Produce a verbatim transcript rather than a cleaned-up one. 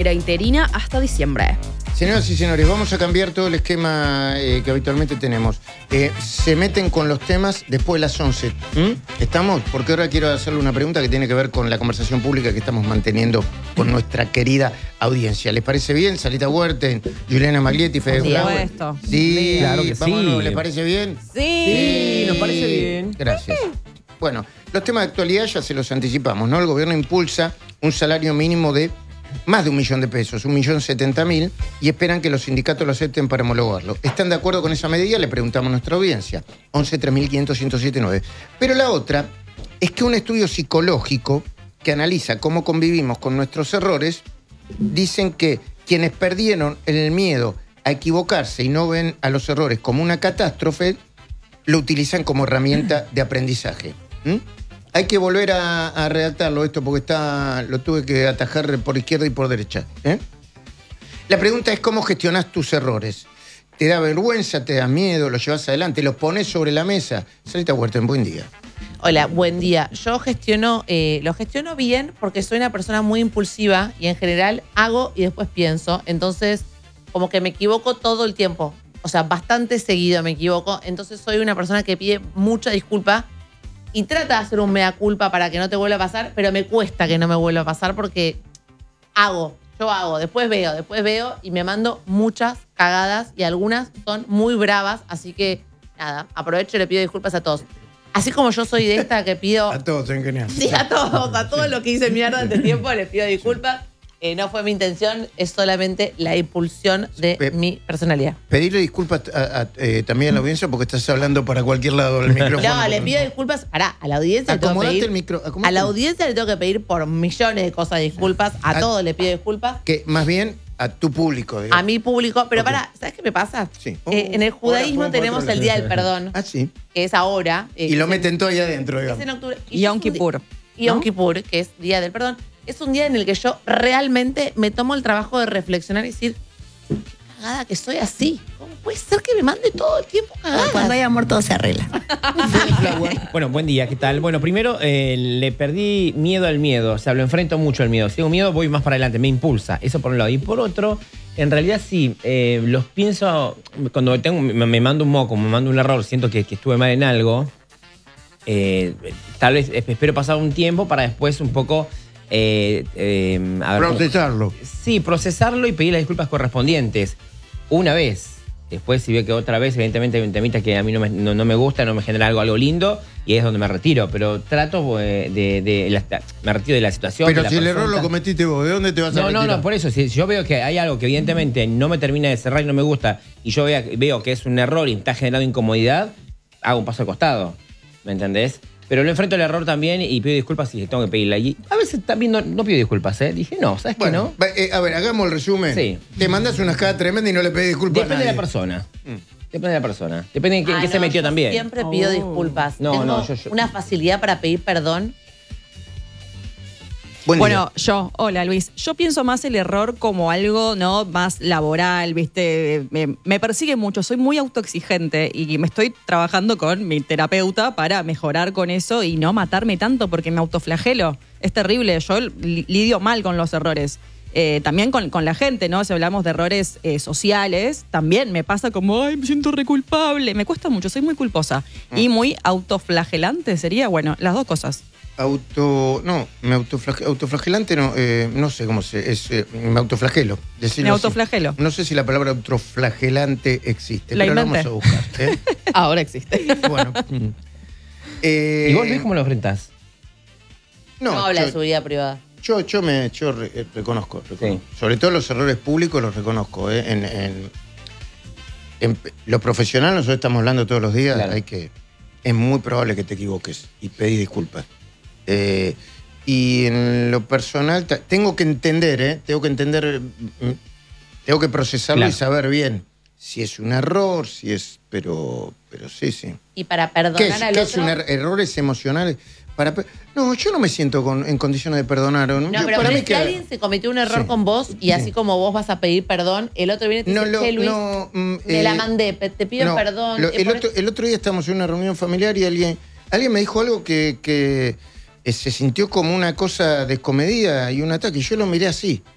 manera interina hasta diciembre. Señoras y señores, vamos a cambiar todo el esquema eh, que habitualmente tenemos. Eh, se meten con los temas después de las once. ¿Mm? ¿Estamos? Porque ahora quiero hacerle una pregunta que tiene que ver con la conversación pública que estamos manteniendo con nuestra querida audiencia. ¿Les parece bien? Salita Huerten, Juliana Maglietti, Fede Flauer. Sí, claro que vámonos, sí. ¿les parece bien? Sí. Sí, nos parece bien. Gracias. Bueno, los temas de actualidad ya se los anticipamos, ¿no? El gobierno impulsa un salario mínimo de más de un millón de pesos, un millón setenta mil, y esperan que los sindicatos lo acepten para homologarlo. ¿Están de acuerdo con esa medida? Le preguntamos a nuestra audiencia. once tres mil quinientos ciento siete nueve. Pero la otra es que un estudio psicológico que analiza cómo convivimos con nuestros errores, dicen que quienes perdieron el miedo a equivocarse y no ven a los errores como una catástrofe, lo utilizan como herramienta de aprendizaje. ¿Mm? Hay que volver a, a redactarlo esto porque está, lo tuve que atajar por izquierda y por derecha. ¿eh? La pregunta es cómo gestionás tus errores. ¿Te da vergüenza, te da miedo, los llevas adelante, los pones sobre la mesa? Salita Huerten, buen día. Hola, buen día. Yo gestiono, eh, lo gestiono bien porque soy una persona muy impulsiva y en general hago y después pienso. Entonces, como que me equivoco todo el tiempo. O sea, bastante seguido me equivoco. Entonces soy una persona que pide mucha disculpa y trata de hacer un mea culpa para que no te vuelva a pasar, pero me cuesta que no me vuelva a pasar porque hago, yo hago, después veo, después veo y me mando muchas cagadas y algunas son muy bravas, así que nada, aprovecho y le pido disculpas a todos. Así como yo soy de esta que pido... A todos, en general. Sí, a todos, a todos los que hice mierda este tiempo les pido disculpas. Eh, no fue mi intención, es solamente la impulsión de Pe mi personalidad. Pedirle disculpas a, a, eh, también a la audiencia porque estás hablando para cualquier lado del micrófono. No, le pido disculpas. Pará, a la audiencia le tengo que Acomodate pedir. el micro. A acomodate. la audiencia le tengo que pedir por millones de cosas disculpas. A A- todos le pido disculpas. Que más bien a tu público. digamos. A mi público. Pero Ok. pará, ¿sabes qué me pasa? Sí. Eh, en el Ahora judaísmo fue tenemos por otro el Día del Perdón, Ah, sí. que es ahora. eh, Y lo es en- meten todo ahí adentro, es digamos. en octubre. Y yo Yom es un di- Kippur, Y Yom ¿no? Kippur, que es Día del Perdón. Es un día en el que yo realmente me tomo el trabajo de reflexionar y decir, qué cagada que soy así. ¿Cómo puede ser que me mande todo el tiempo cagada? Cuando hay amor todo se arregla. Bueno, buen día, ¿qué tal? Bueno, primero eh, le perdí miedo al miedo, o sea, lo enfrento mucho al miedo. Si tengo miedo, voy más para adelante, me impulsa, eso por un lado. Y por otro, en realidad sí, eh, los pienso, cuando tengo, me, me mando un moco, me mando un error, siento que, que estuve mal en algo, eh, tal vez espero pasar un tiempo para después un poco... Eh, eh, a ver, Procesarlo. Sí, procesarlo y pedir las disculpas correspondientes. Una vez. Después, si veo que otra vez, evidentemente hay un temita que a mí no me, no, no me gusta, no me genera algo, algo lindo, y es donde me retiro. Pero trato eh, de, de la- me retiro de la situación. de Pero la si el persona. error lo cometiste vos, ¿de dónde te vas a No, no, retirar? no, por eso, si yo veo que hay algo que evidentemente no me termina de cerrar y no me gusta, y yo vea- veo que es un error y está generando incomodidad, hago un paso al costado. ¿Me entendés? Pero lo enfrento al error también y pido disculpas si tengo que pedirla. Y a veces también no, no pido disculpas, ¿eh? Dije, no, ¿sabes Bueno, qué no? va, eh, a ver, hagamos el resumen. Sí. Te mandas una escada tremenda y no le pedís disculpas a Depende de nadie. la persona. Mm. Depende de la persona. Depende de quién Ay, qué se no, metió yo también. Siempre pido Oh. disculpas. No, Tengo no, yo- yo- una facilidad para pedir perdón. Buen Bueno, yo, hola Luis, yo pienso más el error como algo no más laboral, ¿viste? Me, me persigue mucho, soy muy autoexigente y me estoy trabajando con mi terapeuta para mejorar con eso y no matarme tanto porque me autoflagelo. Es terrible, yo li- lidio mal con los errores. Eh, también con, con la gente, ¿no? Si hablamos de errores eh, sociales, también me pasa como, ay, me siento reculpable. Me cuesta mucho, soy muy culposa. Y muy autoflagelante sería, bueno, las dos cosas. Auto. No, me autoflage- autoflagelante no, eh, no sé cómo se. Es, eh, me autoflagelo. decirlo Me así. autoflagelo. No sé si la palabra autoflagelante existe, La pero la inventé. vamos a buscar. ¿eh? Ahora existe. Bueno. mm. Eh, ¿Y vos, Luis, cómo lo enfrentás? No, No, habla yo, de su vida privada. yo, yo me yo re- eh, reconozco, reconozco. Sí. Sobre todo los errores públicos los reconozco. ¿eh? En, en- en lo profesional, nosotros estamos hablando todos los días, Claro. hay que. Es muy probable que te equivoques y pedís disculpas. Eh, y en lo personal, ta- tengo que entender, ¿eh? Tengo que entender, mm, tengo que procesarlo Claro. y saber bien si es un error, si es. Pero, pero sí, sí. Y para perdonar ¿Qué es, al qué otro. es un er- errores emocionales? Para, pe- no, yo no me siento con- en condiciones de perdonar. ¿no? No, Yo- pero para si mí que- alguien se cometió un error Sí. con vos y Sí. así como vos vas a pedir perdón, el otro viene y te No, dice, lo- che, Luis, no, mm, me eh, la mandé, pe- te pido no, perdón. lo- eh, el, por otro, eso- el otro día estábamos en una reunión familiar y alguien, alguien me dijo algo que, que, eh, se sintió como una cosa descomedida y un ataque. Y yo lo miré así.